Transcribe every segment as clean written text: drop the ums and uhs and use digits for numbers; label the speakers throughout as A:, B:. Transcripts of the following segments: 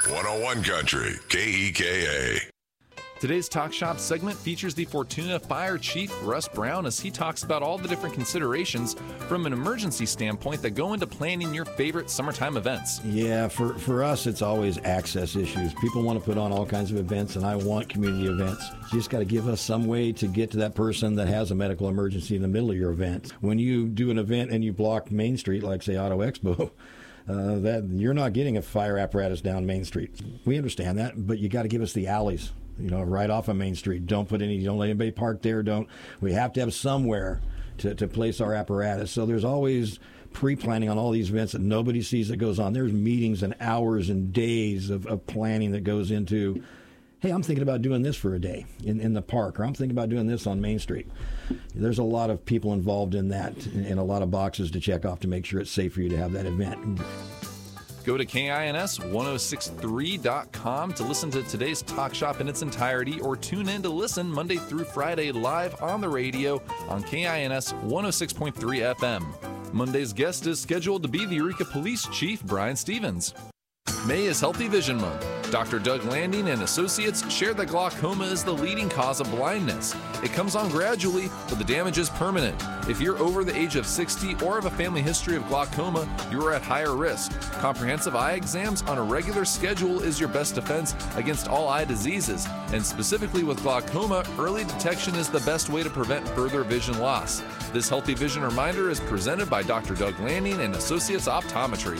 A: 101 Country, KEKA.
B: Today's Talk Shop segment features the Fortuna Fire Chief, Russ Brown, as he talks about all the different considerations from an emergency standpoint that go into planning your favorite summertime events.
C: Yeah, for us, it's always access issues. People want to put on all kinds of events, and I want community events. You just got to give us some way to get to that person that has a medical emergency in the middle of your event. When you do an event and you block Main Street, like, say, Auto Expo, that you're not getting a fire apparatus down Main Street. We understand that, but you got to give us the alleys. Right off of Main Street. Don't let anybody park there. We have to have somewhere to place our apparatus. So there's always pre-planning on all these events that nobody sees that goes on. There's meetings and hours and days of planning that goes into, hey, I'm thinking about doing this for a day in the park, or I'm thinking about doing this on Main Street. There's a lot of people involved in that and a lot of boxes to check off to make sure it's safe for you to have that event.
B: Go to KINS1063.com to listen to today's Talk Shop in its entirety, or tune in to listen Monday through Friday live on the radio on KINS 106.3 FM. Monday's guest is scheduled to be the Eureka Police Chief, Brian Stevens. May is Healthy Vision Month. Dr. Doug Landing and Associates share that glaucoma is the leading cause of blindness. It comes on gradually, but the damage is permanent. If you're over the age of 60 or have a family history of glaucoma, you are at higher risk. Comprehensive eye exams on a regular schedule is your best defense against all eye diseases. And specifically with glaucoma, early detection is the best way to prevent further vision loss. This Healthy Vision reminder is presented by Dr. Doug Landing and Associates Optometry.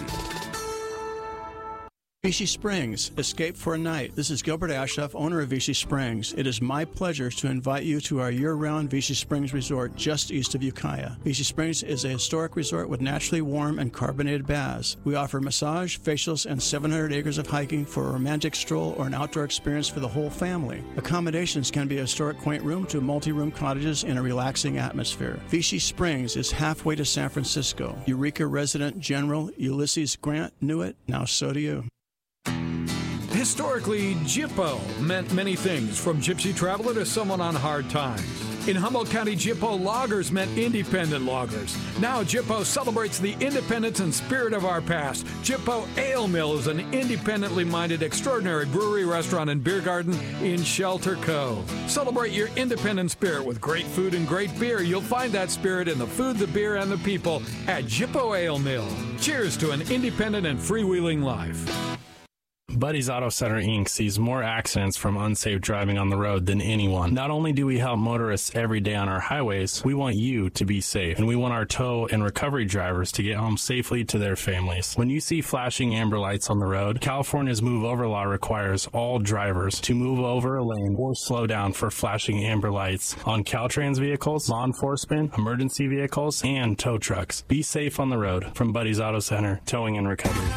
D: Vichy Springs, escape for a night. This is Gilbert Ashoff, owner of Vichy Springs. It is my pleasure to invite you to our year-round Vichy Springs resort just east of Ukiah. Vichy Springs is a historic resort with naturally warm and carbonated baths. We offer massage, facials, and 700 acres of hiking for a romantic stroll or an outdoor experience for the whole family. Accommodations can be a historic quaint room to multi-room cottages in a relaxing atmosphere. Vichy Springs is halfway to San Francisco. Eureka resident General Ulysses Grant knew it. Now so do you.
E: Historically, Jippo meant many things, from gypsy traveler to someone on hard times. In Humboldt County, Jippo loggers meant independent loggers. Now Jippo celebrates the independence and spirit of our past. Jippo Ale Mill is an independently minded, extraordinary brewery, restaurant, and beer garden in Shelter Cove. Celebrate your independent spirit with great food and great beer. You'll find that spirit in the food, the beer, and the people at Jippo Ale Mill. Cheers to an independent and freewheeling life.
F: Buddy's Auto Center, Inc. sees more accidents from unsafe driving on the road than anyone. Not only do we help motorists every day on our highways, we want you to be safe, and we want our tow and recovery drivers to get home safely to their families. When you see flashing amber lights on the road, California's Move Over law requires all drivers to move over a lane or slow down for flashing amber lights on Caltrans vehicles, law enforcement, emergency vehicles, and tow trucks. Be safe on the road. From Buddy's Auto Center, Towing and Recovery.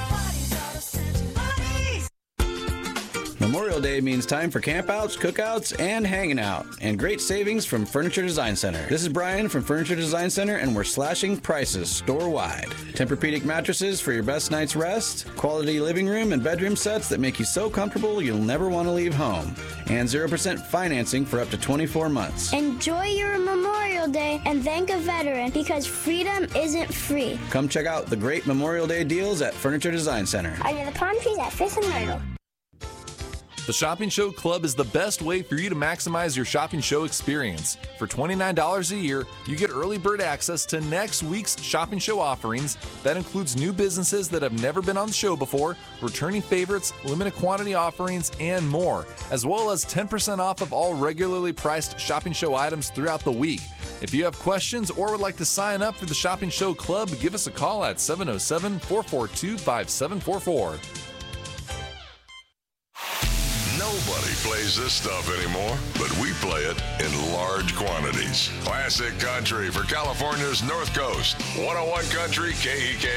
G: Memorial Day means time for campouts, cookouts, and hanging out, and great savings from Furniture Design Center. This is Brian from Furniture Design Center, and we're slashing prices store-wide. Tempur-Pedic mattresses for your best night's rest, quality living room and bedroom sets that make you so comfortable you'll never want to leave home, and 0% financing for up to 24 months.
H: Enjoy your Memorial Day and thank a veteran, because freedom isn't free.
G: Come check out the great Memorial Day deals at Furniture Design Center.
H: Under the palm trees at Fifth and Myrtle.
B: The Shopping Show Club is the best way for you to maximize your shopping show experience. For $29 a year, you get early bird access to next week's shopping show offerings. That includes new businesses that have never been on the show before, returning favorites, limited quantity offerings, and more, as well as 10% off of all regularly priced shopping show items throughout the week. If you have questions or would like to sign up for the Shopping Show Club, give us a call at 707-442-5744.
A: Nobody plays this stuff anymore, but we play it in large quantities. Classic country for California's North Coast. 101 Country, KEKA.